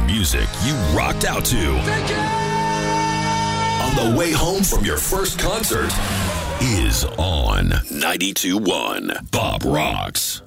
music you rocked out to on the way home from your first concert is on 92.1 Bob Rocks.